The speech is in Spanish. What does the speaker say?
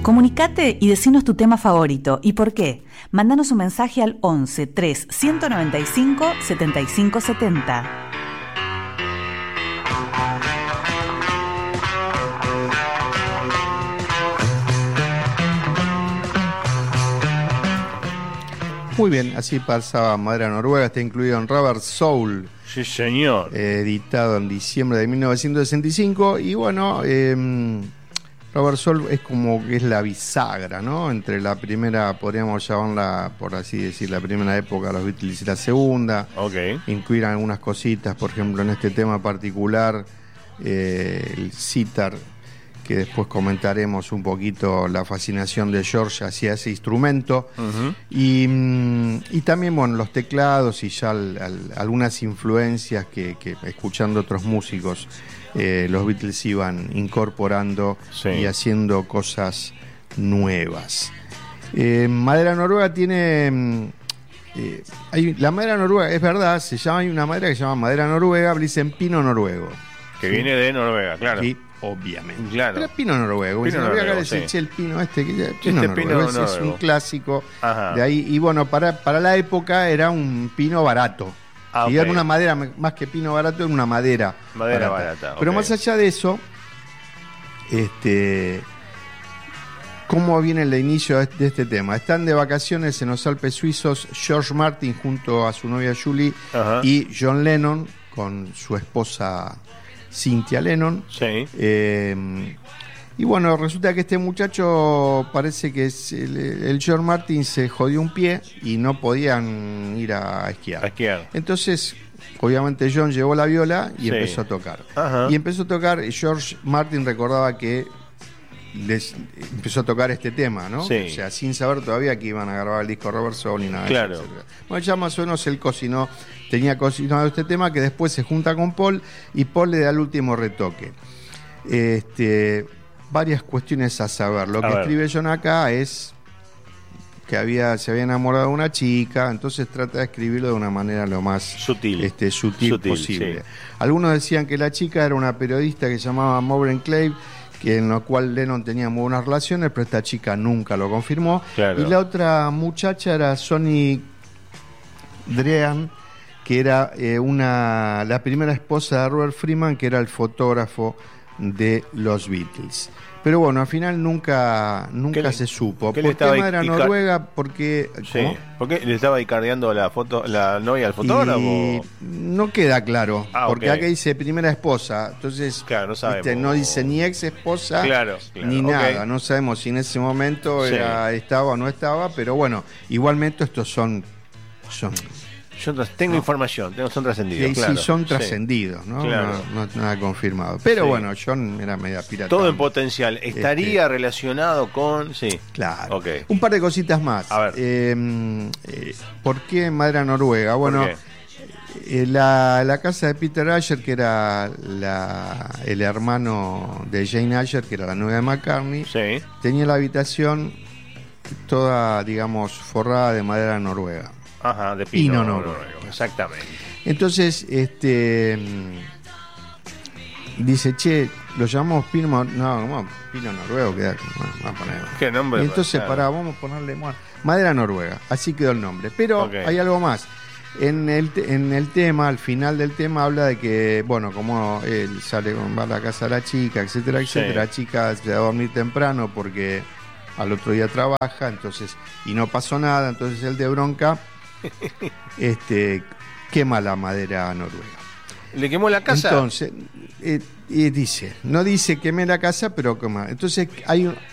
Comunicate y decinos tu tema favorito y por qué. Mándanos un mensaje al 11 3 195 75 70. Muy bien, así pasaba Madera Noruega, está incluido en Rubber Soul. Sí, señor. Editado en diciembre de 1965. Y bueno, Rubber Soul es como que es la bisagra, ¿no? Entre la primera, podríamos llamarla, por así decir, la primera época de los Beatles y la segunda. Ok. Incluir algunas cositas, por ejemplo, en este tema particular, el sitar, que después comentaremos un poquito la fascinación de George hacia ese instrumento. Uh-huh. Y también, bueno, los teclados y ya algunas influencias que escuchando otros músicos, los Beatles iban incorporando, sí, y haciendo cosas nuevas. Madera Noruega tiene... la madera noruega, es verdad, hay una madera que se llama madera noruega, dicen pino noruego. Que ¿sí? Viene de Noruega, claro. Sí, obviamente. Claro. Pero pino noruego. Pino noruego, acá sí. El pino pino noruego. Noruego. Es un clásico. Ajá. De ahí. Y bueno, para la época era un pino barato. Y era una madera, más que pino barato, era una madera barata. Pero más allá de eso, ¿cómo viene el inicio de este tema? Están de vacaciones en los Alpes suizos George Martin junto a su novia Julie, ajá, y John Lennon con su esposa Cynthia Lennon. Sí. Y bueno, resulta que este muchacho parece que el George Martin se jodió un pie y no podían ir a esquiar. Entonces, obviamente John llevó la viola y empezó a tocar. Ajá. Y empezó a tocar, George Martin recordaba que empezó a tocar este tema, ¿no? Sí. O sea, sin saber todavía que iban a grabar el disco Rubber Soul ni nada. Claro. De eso, etc. Bueno, ya más o menos él tenía cocinado este tema, que después se junta con Paul y Paul le da el último retoque. Varias cuestiones a saber. Lo que escribe John acá es que se había enamorado de una chica, entonces trata de escribirlo de una manera lo más sutil posible. Sí. Algunos decían que la chica era una periodista que se llamaba Maureen Clave, en la cual Lennon tenía muy buenas relaciones, pero esta chica nunca lo confirmó. Claro. Y la otra muchacha era Sonny Drehan, que era la primera esposa de Robert Freeman, que era el fotógrafo de los Beatles. Pero bueno, al final nunca se supo. ¿Por qué madera noruega? Porque... Sí. ¿Por qué le estaba icardeando la novia al fotógrafo? No queda claro, porque acá dice primera esposa, entonces claro, no sabemos. No dice ni ex esposa, ni nada. No sabemos si en ese momento estaba o no estaba, pero bueno, igualmente estos son yo tengo información, son trascendidos. Sí, claro. Sí, son trascendidos, ¿no? Claro. No nada confirmado. Pero bueno, John era media pirata. Todo en potencial. ¿Estaría relacionado con...? Sí. Claro. Okay. Un par de cositas más. A ver. ¿Por qué madera noruega? Bueno, la casa de Peter Asher, que era el hermano de Jane Asher, que era la novia de McCartney, tenía la habitación toda, digamos, forrada de madera noruega. Ajá, de pino noruego. Exactamente. Entonces, dice, lo llamamos pino noruego, queda, vamos a poner. ¿Qué nombre? Y entonces, vamos a ponerle madera noruega, así quedó el nombre. Pero hay algo más. En el tema, al final del tema, habla de que, bueno, como él va a la casa de la chica, etcétera, etcétera, la chica se va a dormir temprano porque al otro día trabaja, entonces, y no pasó nada, entonces él de bronca quema la madera noruega. ¿Le quemó la casa? Entonces, no dice quemé la casa, pero quema. Entonces